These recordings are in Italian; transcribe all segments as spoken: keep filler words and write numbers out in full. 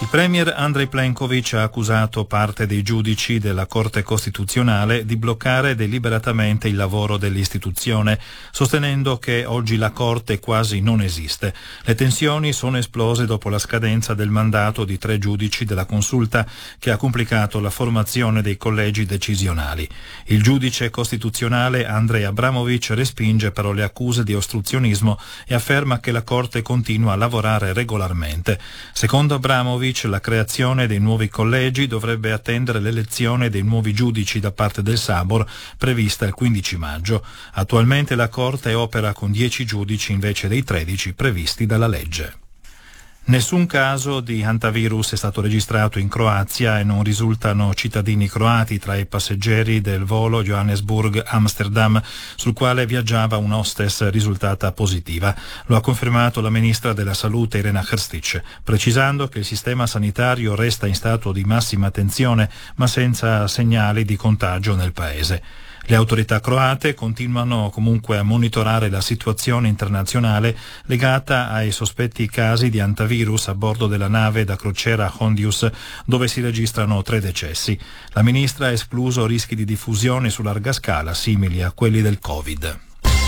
premier Andrej Plenković ha accusato parte dei giudici della Corte Costituzionale di bloccare deliberatamente il lavoro dell'istituzione, sostenendo che oggi la Corte quasi non esiste. Le tensioni sono esplose dopo la scadenza del mandato di tre giudici della Consulta, che ha complicato la formazione dei collegi decisionali. Il giudice costituzionale Andrej Abramović respinge però le accuse di ostruzionismo e afferma che la Corte continua a lavorare regolarmente. Secondo Abramović, la creazione dei nuovi collegi dovrebbe attendere l'elezione dei nuovi giudici da parte del Sabor, prevista il quindici maggio. Attualmente la Corte opera con dieci giudici invece dei tredici previsti dalla legge. Nessun caso di hantavirus è stato registrato in Croazia e non risultano cittadini croati tra i passeggeri del volo Johannesburg-Amsterdam, sul quale viaggiava un hostess risultata positiva. Lo ha confermato la ministra della Salute Irena Hrstić, precisando che il sistema sanitario resta in stato di massima attenzione, ma senza segnali di contagio nel paese. Le autorità croate continuano comunque a monitorare la situazione internazionale legata ai sospetti casi di hantavirus a bordo della nave da crociera Hondius, dove si registrano tre decessi. La ministra ha escluso rischi di diffusione su larga scala simili a quelli del Covid.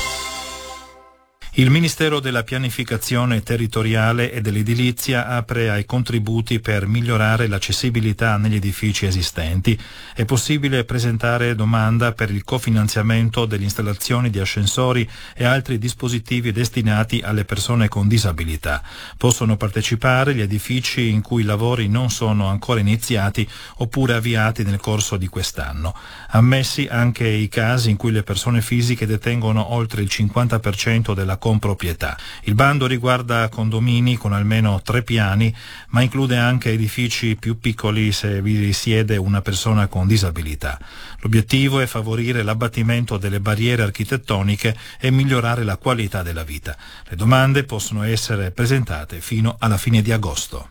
Il Ministero della Pianificazione Territoriale e dell'Edilizia apre ai contributi per migliorare l'accessibilità negli edifici esistenti. È possibile presentare domanda per il cofinanziamento dell'installazione di ascensori e altri dispositivi destinati alle persone con disabilità. Possono partecipare gli edifici in cui i lavori non sono ancora iniziati oppure avviati nel corso di quest'anno. Ammessi anche i casi in cui le persone fisiche detengono oltre il cinquanta per cento della comproprietà. Il bando riguarda condomini con almeno tre piani, ma include anche edifici più piccoli se vi risiede una persona con disabilità. L'obiettivo è favorire l'abbattimento delle barriere architettoniche e migliorare la qualità della vita. Le domande possono essere presentate fino alla fine di agosto.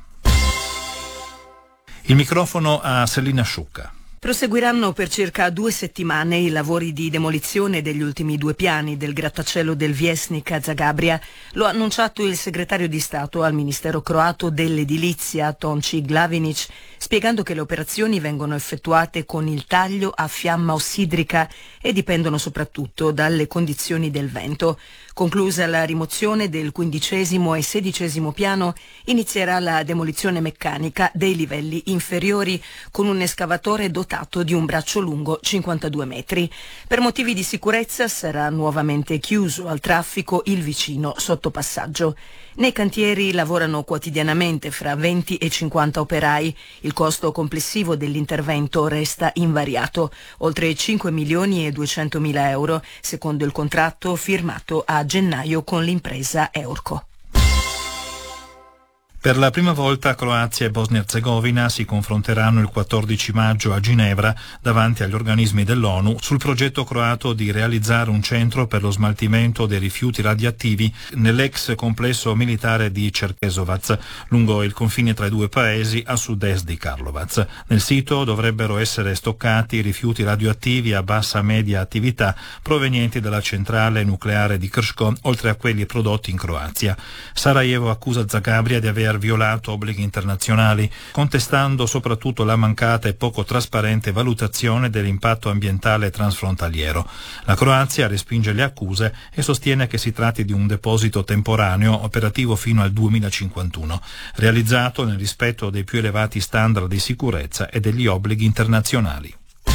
Il microfono a Selina Sciucca. Proseguiranno per circa due settimane i lavori di demolizione degli ultimi due piani del grattacielo del Viesnik a Zagabria. Lo ha annunciato il segretario di Stato al Ministero croato dell'Edilizia, Tonči Glavinić, spiegando che le operazioni vengono effettuate con il taglio a fiamma ossidrica e dipendono soprattutto dalle condizioni del vento. Conclusa la rimozione del quindicesimo e sedicesimo piano, inizierà la demolizione meccanica dei livelli inferiori con un escavatore dotato di un braccio lungo cinquantadue metri. Per motivi di sicurezza sarà nuovamente chiuso al traffico il vicino sottopassaggio. Nei cantieri lavorano quotidianamente fra venti e cinquanta operai. Il costo complessivo dell'intervento resta invariato, oltre cinque milioni e duecentomila euro, secondo il contratto firmato a gennaio con l'impresa Eurco. Per la prima volta Croazia e Bosnia-Erzegovina si confronteranno il quattordici maggio a Ginevra davanti agli organismi dell'ONU sul progetto croato di realizzare un centro per lo smaltimento dei rifiuti radioattivi nell'ex complesso militare di Čerkezovac, lungo il confine tra i due paesi a sud-est di Karlovac. Nel sito dovrebbero essere stoccati rifiuti radioattivi a bassa media attività provenienti dalla centrale nucleare di Krško, oltre a quelli prodotti in Croazia. Sarajevo accusa Zagabria di aver violato obblighi internazionali, contestando soprattutto la mancata e poco trasparente valutazione dell'impatto ambientale transfrontaliero. La Croazia respinge le accuse e sostiene che si tratti di un deposito temporaneo operativo fino al duemilacinquantuno, realizzato nel rispetto dei più elevati standard di sicurezza e degli obblighi internazionali.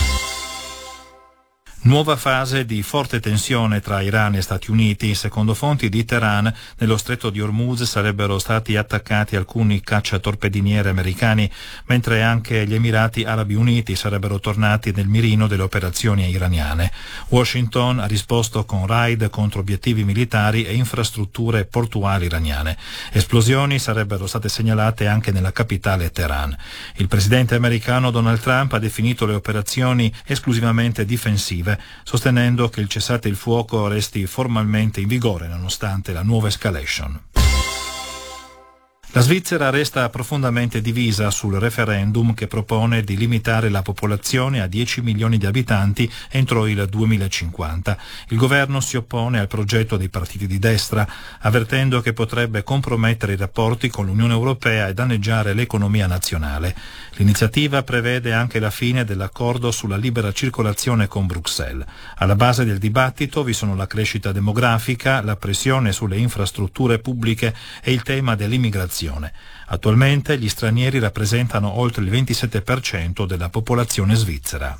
Nuova fase di forte tensione tra Iran e Stati Uniti. Secondo fonti di Teheran, nello stretto di Hormuz sarebbero stati attaccati alcuni cacciatorpediniere americani, mentre anche gli Emirati Arabi Uniti sarebbero tornati nel mirino delle operazioni iraniane. Washington ha risposto con raid contro obiettivi militari e infrastrutture portuali iraniane. Esplosioni sarebbero state segnalate anche nella capitale Teheran. Il presidente americano Donald Trump ha definito le operazioni esclusivamente difensive, sostenendo che il cessate il fuoco resti formalmente in vigore nonostante la nuova escalation. La Svizzera resta profondamente divisa sul referendum che propone di limitare la popolazione a dieci milioni di abitanti entro il duemilacinquanta. Il governo si oppone al progetto dei partiti di destra, avvertendo che potrebbe compromettere i rapporti con l'Unione Europea e danneggiare l'economia nazionale. L'iniziativa prevede anche la fine dell'accordo sulla libera circolazione con Bruxelles. Alla base del dibattito vi sono la crescita demografica, la pressione sulle infrastrutture pubbliche e il tema dell'immigrazione. Attualmente gli stranieri rappresentano oltre il ventisette per cento della popolazione svizzera.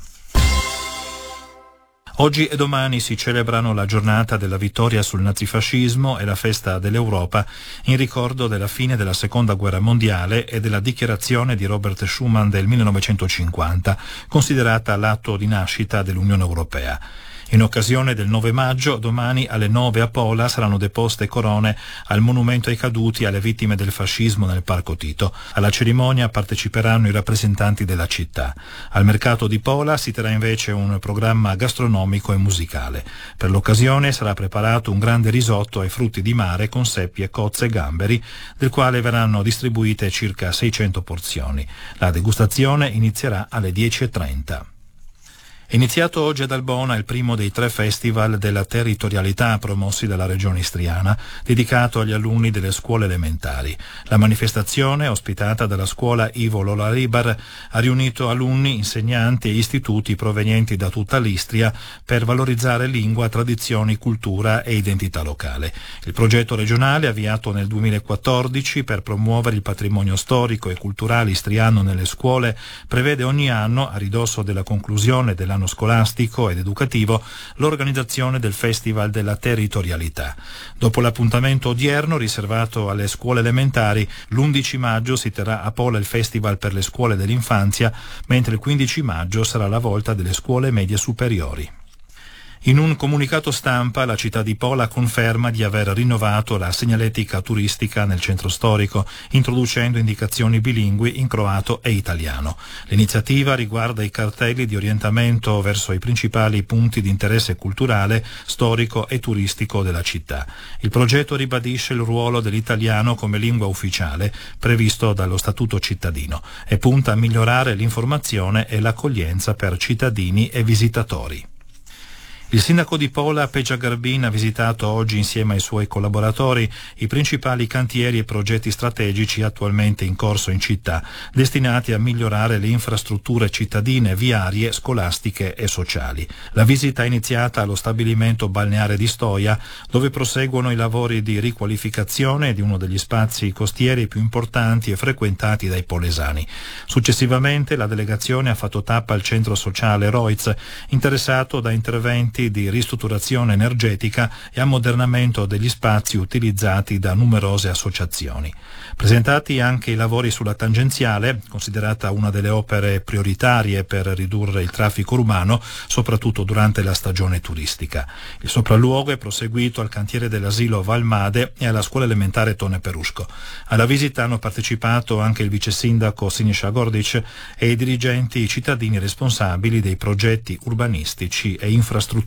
Oggi e domani si celebrano la giornata della vittoria sul nazifascismo e la festa dell'Europa in ricordo della fine della Seconda Guerra Mondiale e della dichiarazione di Robert Schuman del millenovecentocinquanta, considerata l'atto di nascita dell'Unione Europea. In occasione del nove maggio, domani alle nove a Pola saranno deposte corone al monumento ai caduti e alle vittime del fascismo nel Parco Tito. Alla cerimonia parteciperanno i rappresentanti della città. Al mercato di Pola si terrà invece un programma gastronomico e musicale. Per l'occasione sarà preparato un grande risotto ai frutti di mare con seppie, cozze e gamberi, del quale verranno distribuite circa seicento porzioni. La degustazione inizierà alle dieci e trenta. È iniziato oggi ad Albona il primo dei tre festival della territorialità promossi dalla regione istriana, dedicato agli alunni delle scuole elementari. La manifestazione, ospitata dalla scuola Ivo Lolaribar, ha riunito alunni, insegnanti e istituti provenienti da tutta l'Istria per valorizzare lingua, tradizioni, cultura e identità locale. Il progetto regionale, avviato nel duemilaquattordici per promuovere il patrimonio storico e culturale istriano nelle scuole, prevede ogni anno, a ridosso della conclusione della l'anno scolastico ed educativo, l'organizzazione del Festival della Territorialità. Dopo l'appuntamento odierno riservato alle scuole elementari, l'undici maggio si terrà a Pola il Festival per le scuole dell'infanzia, mentre il quindici maggio sarà la volta delle scuole medie superiori. In un comunicato stampa la città di Pola conferma di aver rinnovato la segnaletica turistica nel centro storico, introducendo indicazioni bilingui in croato e italiano. L'iniziativa riguarda i cartelli di orientamento verso i principali punti di interesse culturale, storico e turistico della città. Il progetto ribadisce il ruolo dell'italiano come lingua ufficiale, previsto dallo Statuto cittadino, e punta a migliorare l'informazione e l'accoglienza per cittadini e visitatori. Il sindaco di Pola, Peja Garbin, ha visitato oggi insieme ai suoi collaboratori i principali cantieri e progetti strategici attualmente in corso in città, destinati a migliorare le infrastrutture cittadine, viarie, scolastiche e sociali. La visita è iniziata allo stabilimento balneare di Stoia, dove proseguono i lavori di riqualificazione di uno degli spazi costieri più importanti e frequentati dai polesani. Successivamente la delegazione ha fatto tappa al centro sociale Roiz, interessato da interventi di ristrutturazione energetica e ammodernamento degli spazi utilizzati da numerose associazioni. Presentati anche i lavori sulla tangenziale, considerata una delle opere prioritarie per ridurre il traffico urbano, soprattutto durante la stagione turistica. Il sopralluogo è proseguito al cantiere dell'asilo Valmade e alla scuola elementare Tone Perusco. Alla visita hanno partecipato anche il vice sindaco Sinisha Gordic e i dirigenti cittadini responsabili dei progetti urbanistici e infrastrutturali.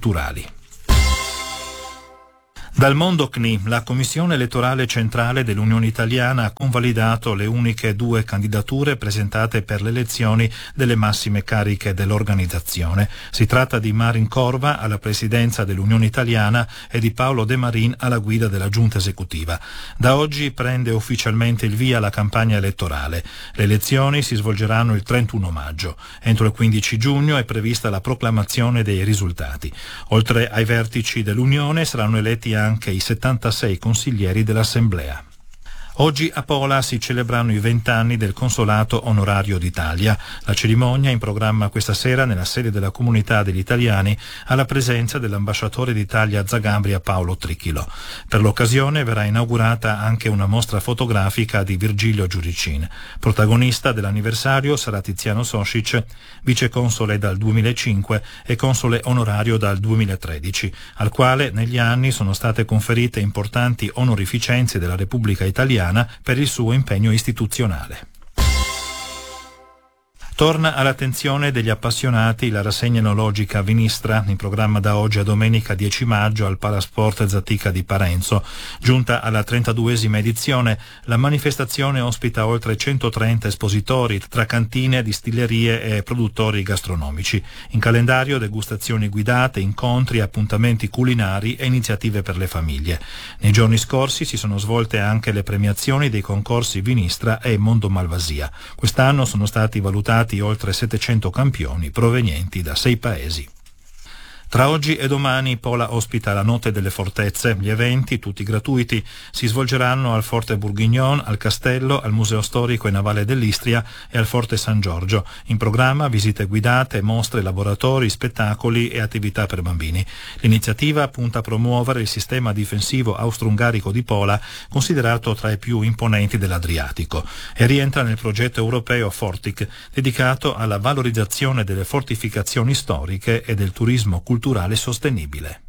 Dal mondo C N I, la Commissione elettorale centrale dell'Unione Italiana ha convalidato le uniche due candidature presentate per le elezioni delle massime cariche dell'organizzazione. Si tratta di Marin Corva alla presidenza dell'Unione Italiana e di Paolo De Marin alla guida della giunta esecutiva. Da oggi prende ufficialmente il via la campagna elettorale. Le elezioni si svolgeranno il trentuno maggio. Entro il quindici giugno è prevista la proclamazione dei risultati. Oltre ai vertici dell'Unione saranno eletti anche anche i settantasei consiglieri dell'Assemblea. Oggi a Pola si celebrano i vent'anni del Consolato Onorario d'Italia. La cerimonia, in programma questa sera nella sede della Comunità degli Italiani, alla presenza dell'ambasciatore d'Italia a Zagabria Paolo Tricchilo. Per l'occasione verrà inaugurata anche una mostra fotografica di Virgilio Giuricin. Protagonista dell'anniversario sarà Tiziano Sosic, viceconsole dal duemilacinque e console onorario dal duemilatredici, al quale negli anni sono state conferite importanti onorificenze della Repubblica Italiana per il suo impegno istituzionale. Torna all'attenzione degli appassionati la rassegna enologica Vinistra, in programma da oggi a domenica dieci maggio al Palasport Zatica di Parenzo. Giunta alla trentaduesima edizione, la manifestazione ospita oltre centotrenta espositori tra cantine, distillerie e produttori gastronomici. In calendario degustazioni guidate, incontri, appuntamenti culinari e iniziative per le famiglie. Nei giorni scorsi si sono svolte anche le premiazioni dei concorsi Vinistra e Mondo Malvasia. Quest'anno sono stati valutati oltre settecento campioni provenienti da sei paesi. Tra oggi e domani Pola ospita la Notte delle Fortezze. Gli eventi, tutti gratuiti, si svolgeranno al Forte Bourguignon, al Castello, al Museo Storico e Navale dell'Istria e al Forte San Giorgio. In programma visite guidate, mostre, laboratori, spettacoli e attività per bambini. L'iniziativa punta a promuovere il sistema difensivo austro-ungarico di Pola, considerato tra i più imponenti dell'Adriatico, e rientra nel progetto europeo Fortic, dedicato alla valorizzazione delle fortificazioni storiche e del turismo culturale sostenibile.